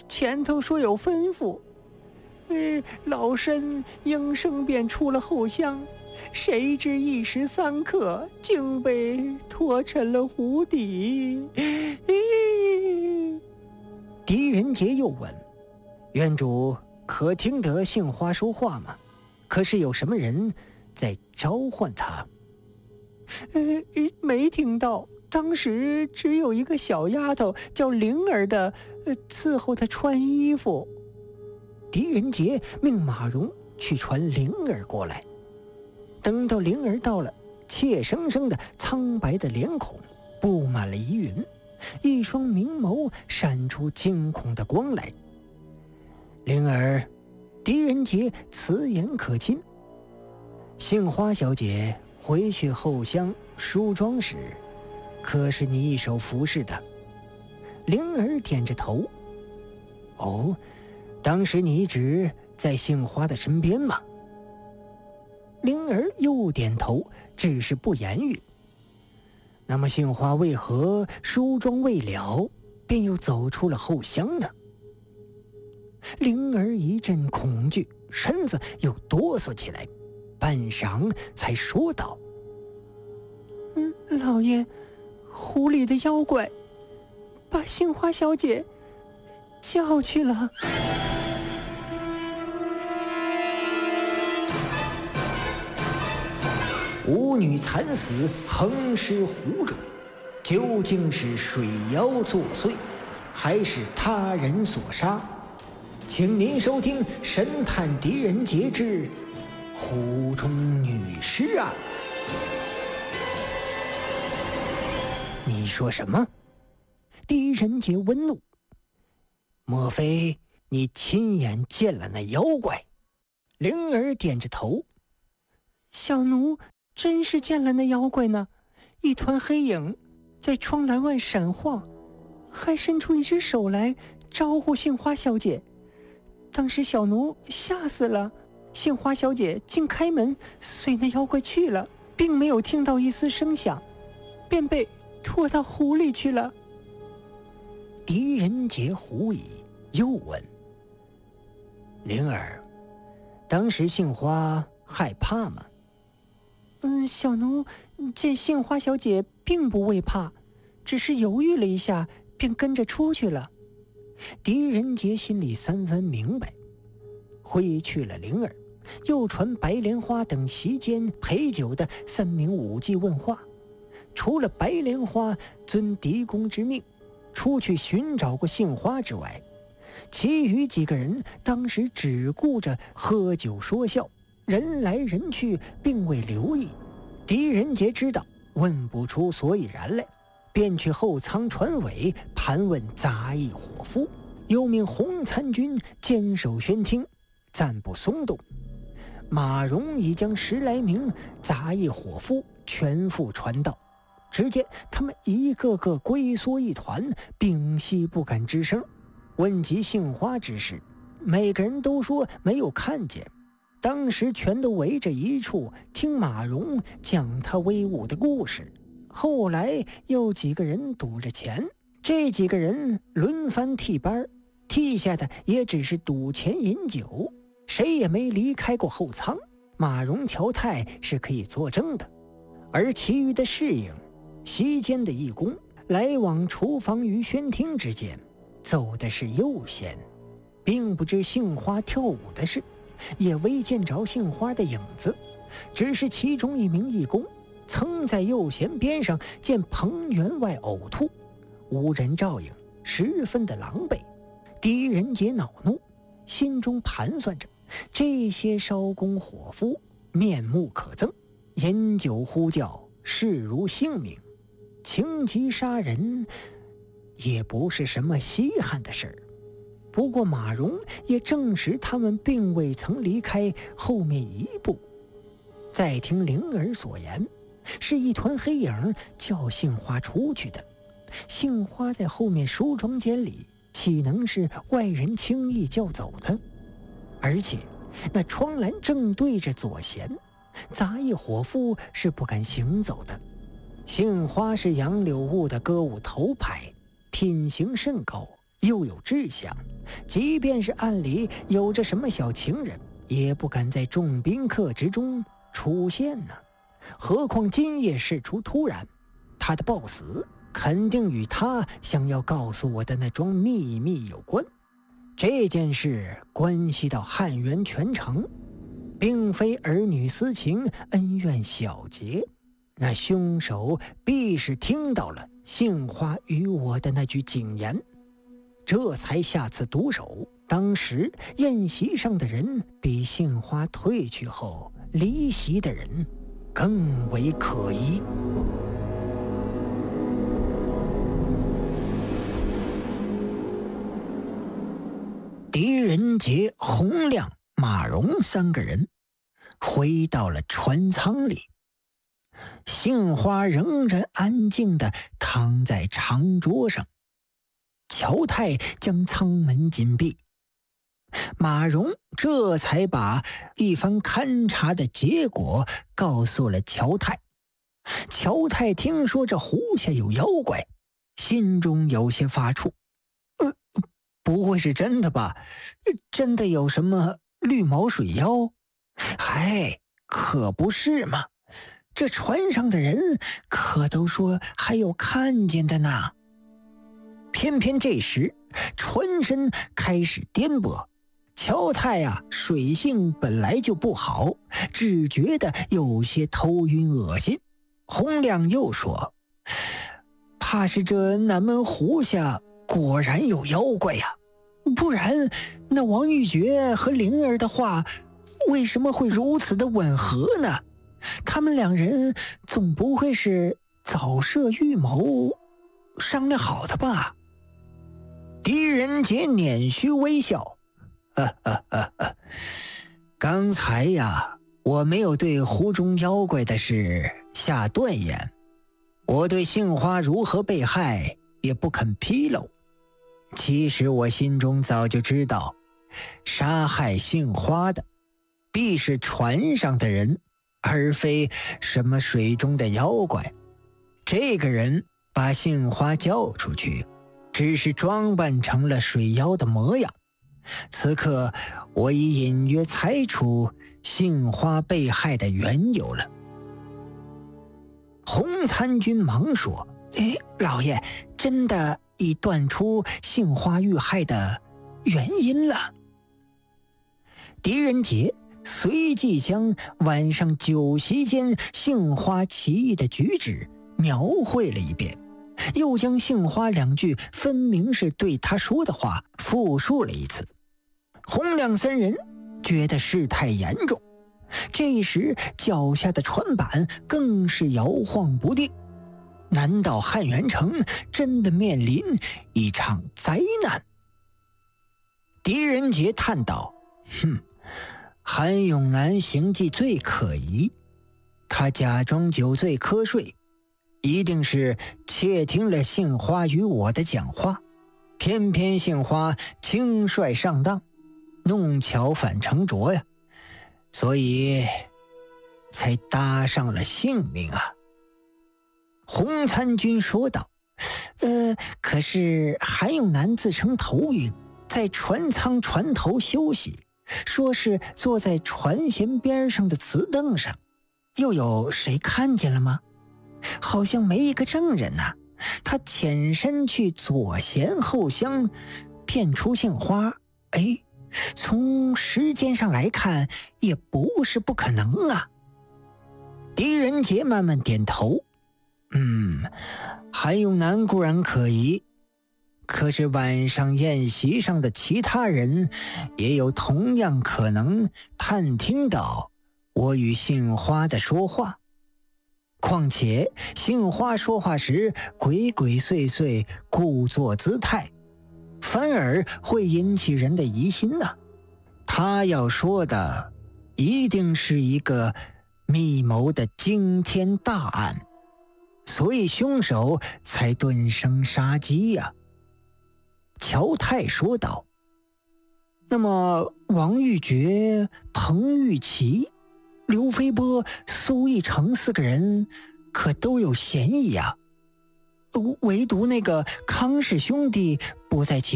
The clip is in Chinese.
前头说有吩咐。老身应声便出了后厢，谁知一时三刻，竟被拖沉了湖底。狄仁杰又问：院主可听得杏花说话吗？可是有什么人在召唤他？没听到，当时只有一个小丫头叫灵儿的，伺候她穿衣服。狄仁杰命马蓉去传灵儿过来。等到灵儿到了，怯生生的苍白的脸孔布满了疑云，一双明眸闪出惊恐的光来。灵儿，狄仁杰此言可亲。杏花小姐回去后厢梳妆时，可是你一手服侍的？灵儿点着头。哦，当时你一直在杏花的身边吗？灵儿又点头，只是不言语。那么杏花为何梳妆未了，便又走出了后厢呢？灵儿一阵恐惧，身子又哆嗦起来，半晌才说道：老爷，湖里的妖怪把杏花小姐叫去了。舞女惨死，横尸湖中，究竟是水妖作祟，还是他人所杀？请您收听《神探狄仁杰之湖中女尸案》。你说什么？狄仁杰温怒。莫非你亲眼见了那妖怪？灵儿点着头。小奴真是见了那妖怪呢，一团黑影在窗栏外闪晃，还伸出一只手来招呼杏花小姐。当时小奴吓死了，杏花小姐竟开门随那妖怪去了，并没有听到一丝声响，便被拖到湖里去了。狄仁杰狐疑，又问：灵儿，当时杏花害怕吗？小奴见杏花小姐并不畏怕，只是犹豫了一下，便跟着出去了。狄仁杰心里三分明白，挥去了灵儿，又传白莲花等席间陪酒的3名武技问话。除了白莲花遵狄公之命出去寻找过杏花之外，其余几个人当时只顾着喝酒说笑，人来人去，并未留意。狄仁杰知道问不出所以然来，便去后舱船尾盘问杂役伙夫，又命洪参军坚守轩厅，暂不松动。马蓉已将10来名杂役伙夫全副传到，只见他们一个个龟缩一团，屏息不敢吱声。问及杏花之事，每个人都说没有看见，当时全都围着一处听马蓉讲他威武的故事。后来又几个人赌着钱，这几个人轮番替班，替下的也只是赌钱饮酒，谁也没离开过后舱。马蓉、乔太是可以作证的，而其余的侍应、席间的义工，来往厨房与轩厅之间，走的是右弦，并不知杏花跳舞的事，也未见着杏花的影子，只是其中一名义工曾在右弦边上见彭员外呕吐，无人照应，十分的狼狈。狄仁杰恼怒，心中盘算着这些烧工伙夫面目可憎，饮酒呼叫，视如性命，情急杀人也不是什么稀罕的事儿。不过马蓉也证实他们并未曾离开后面一步。再听灵儿所言，是一团黑影叫杏花出去的，杏花在后面梳妆间里，岂能是外人轻易叫走的？而且那窗栏正对着左弦，杂役伙夫是不敢行走的。杏花是杨柳坞的歌舞头牌，品行甚高， 又有志向，即便是暗里有着什么小情人，也不敢在众宾客之中出现呢。何况今夜事出突然，他的暴死肯定与他想要告诉我的那桩秘密有关。这件事关系到汉源全城，并非儿女私情、恩怨小节，那凶手必是听到了杏花与我的那句警言，这才下此毒手。当时宴席上的人比杏花退去后离席的人更为可疑。狄仁杰、洪亮、马荣三个人回到了船舱里，杏花仍然安静地躺在长桌上。乔太将舱门紧闭，马荣这才把一番勘察的结果告诉了乔太。乔太听说这湖下有妖怪，心中有些发怵。不会是真的吧？真的有什么绿毛水妖？嗨，可不是嘛！这船上的人可都说还有看见的呢。偏偏这时船身开始颠簸，乔太水性本来就不好，只觉得有些头晕恶心。洪亮又说，怕是这南门湖下果然有妖怪呀，不然那王玉珏和灵儿的话为什么会如此的吻合呢？他们两人总不会是早设预谋商量好的吧？狄仁杰捻须微笑，刚才我没有对湖中妖怪的事下断言，我对杏花如何被害也不肯披露。其实我心中早就知道，杀害杏花的必是船上的人，而非什么水中的妖怪。这个人把杏花叫出去，只是装扮成了水妖的模样。此刻我已隐约猜出杏花被害的缘由了。洪参军忙说，老爷真的已断出杏花遇害的原因了。狄仁杰随即将晚上酒席间杏花奇异的举止描绘了一遍，又将杏花两句分明是对他说的话复述了一次。洪亮三人觉得事态严重，这时脚下的船板更是摇晃不定。难道汉源城真的面临一场灾难？狄仁杰叹道，韩永南行迹最可疑，他假装酒醉瞌睡，一定是窃听了杏花与我的讲话，偏偏杏花轻率上当，弄巧反成拙呀，所以才搭上了性命啊。洪参军说道，可是韩永南自称头晕，在船舱船头休息，说是坐在船舷边上的瓷凳上，又有谁看见了吗？好像没一个证人呐。他潜身去左舷后厢骗出杏花，从时间上来看也不是不可能啊。狄仁杰慢慢点头，韩永南固然可疑，可是晚上宴席上的其他人也有同样可能探听到我与杏花的说话。况且杏花说话时鬼鬼祟祟，故作姿态，反而会引起人的疑心呐。他要说的一定是一个密谋的惊天大案，所以凶手才顿生杀机呀。乔太说道，那么王玉珏、彭玉琪、刘飞波、苏义成四个人可都有嫌疑呀，唯独那个康氏兄弟不在其